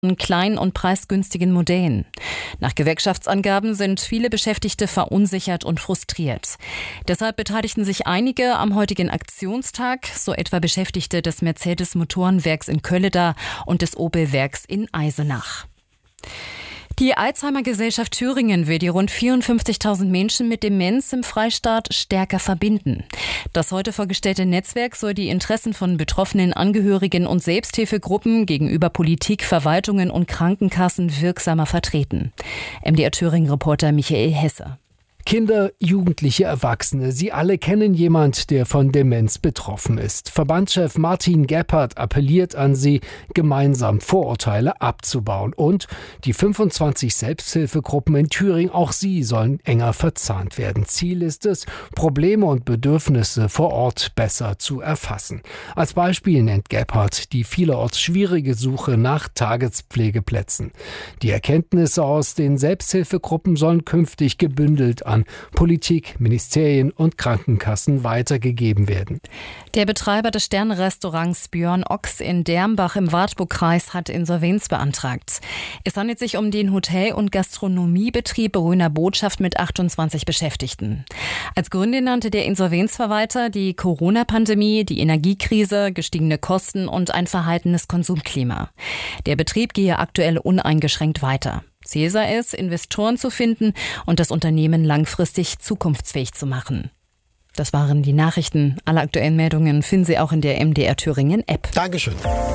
kleinen und preisgünstigen Modellen. Nach Gewerkschaftsangaben sind viele Beschäftigte verunsichert und frustriert. Deshalb beteiligten sich einige am heutigen Aktionstag, so etwa Beschäftigte des Mercedes-Motorenwerks in Kölleda und des Opel-Werks in Eisenach. Die Alzheimer-Gesellschaft Thüringen will die rund 54.000 Menschen mit Demenz im Freistaat stärker verbinden. Das heute vorgestellte Netzwerk soll die Interessen von betroffenen Angehörigen und Selbsthilfegruppen gegenüber Politik, Verwaltungen und Krankenkassen wirksamer vertreten. MDR Thüringen-Reporter Michael Hesse. Kinder, Jugendliche, Erwachsene, sie alle kennen jemand, der von Demenz betroffen ist. Verbandschef Martin Gebhardt appelliert an sie, gemeinsam Vorurteile abzubauen. Und die 25 Selbsthilfegruppen in Thüringen, auch sie sollen enger verzahnt werden. Ziel ist es, Probleme und Bedürfnisse vor Ort besser zu erfassen. Als Beispiel nennt Gebhardt die vielerorts schwierige Suche nach Tagespflegeplätzen. Die Erkenntnisse aus den Selbsthilfegruppen sollen künftig gebündelt an Politik, Ministerien und Krankenkassen weitergegeben werden. Der Betreiber des Sternrestaurants Björn Ochs in Dermbach im Wartburgkreis hat Insolvenz beantragt. Es handelt sich um den Hotel- und Gastronomiebetrieb Röner Botschaft mit 28 Beschäftigten. Als Gründe nannte der Insolvenzverwalter die Corona-Pandemie, die Energiekrise, gestiegene Kosten und ein verhaltenes Konsumklima. Der Betrieb gehe aktuell uneingeschränkt weiter. Ziel sei es, Investoren zu finden und das Unternehmen langfristig zukunftsfähig zu machen. Das waren die Nachrichten. Alle aktuellen Meldungen finden Sie auch in der MDR Thüringen App. Dankeschön.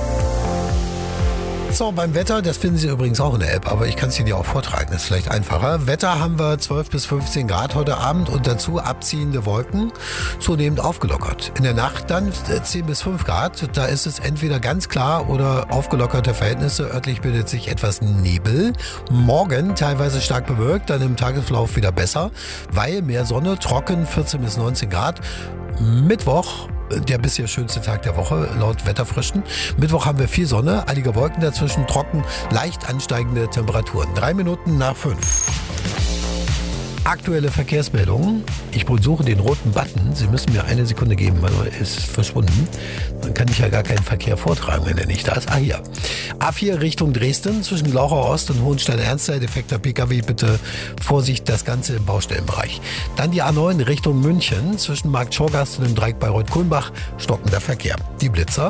So, beim Wetter, das finden Sie übrigens auch in der App, aber ich kann es Ihnen ja auch vortragen, das ist vielleicht einfacher. Wetter haben wir 12 bis 15 Grad heute Abend und dazu abziehende Wolken, zunehmend aufgelockert. In der Nacht dann 10 bis 5 Grad, da ist es entweder ganz klar oder aufgelockerte Verhältnisse. Örtlich bildet sich etwas Nebel. Morgen teilweise stark bewölkt, dann im Tagesverlauf wieder besser, weil mehr Sonne, trocken 14 bis 19 Grad. Mittwoch, der bisher schönste Tag der Woche, laut Wetterfrischen. Mittwoch haben wir viel Sonne, einige Wolken dazwischen, trocken, leicht ansteigende Temperaturen. 3 Minuten nach 5. Aktuelle Verkehrsmeldungen. Ich suche den roten Button. Sie müssen mir eine Sekunde geben, weil er ist verschwunden. Dann kann ich ja gar keinen Verkehr vortragen, wenn er nicht da ist. Ah, hier. A4 Richtung Dresden, zwischen Glauchau Ost und Hohenstein-Ernstthal. Defekter Pkw, bitte Vorsicht, das Ganze im Baustellenbereich. Dann die A9 Richtung München, zwischen Markt Schorgast und dem Dreieck Bayreuth-Kulmbach, stockender Verkehr. Die Blitzer.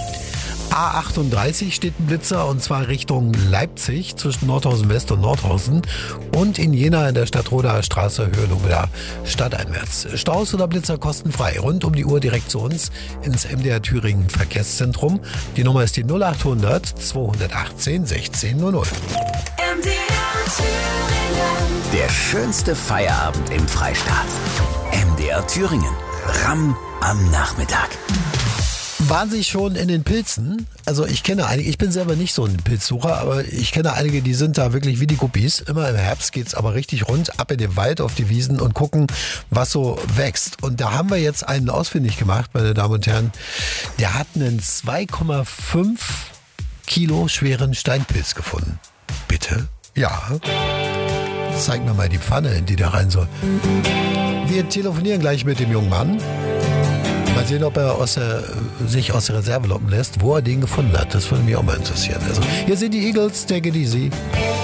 A38 steht ein Blitzer und zwar Richtung Leipzig zwischen Nordhausen West und Nordhausen und in Jena in der Stadtrodaer Straße Höhe Lobeda stadteinwärts. Staus oder Blitzer kostenfrei. Rund um die Uhr direkt zu uns ins MDR Thüringen Verkehrszentrum. Die Nummer ist die 0800 218 1600. MDR Thüringen. Der schönste Feierabend im Freistaat. MDR Thüringen. Ramm am Nachmittag. Waren Sie schon in den Pilzen? Also ich kenne einige, ich bin selber nicht so ein Pilzsucher, aber ich kenne einige, die sind da wirklich wie die Guppies. Immer im Herbst geht's aber richtig rund, ab in den Wald, auf die Wiesen und gucken, was so wächst. Und da haben wir jetzt einen ausfindig gemacht, meine Damen und Herren. Der hat einen 2,5 Kilo schweren Steinpilz gefunden. Bitte? Ja. Zeig mir mal die Pfanne, in die da rein soll. Wir telefonieren gleich mit dem jungen Mann. Mal sehen, ob er sich aus der Reserve locken lässt, wo er den gefunden hat. Das würde mich auch mal interessieren. Also, hier sind die Eagles, take it easy.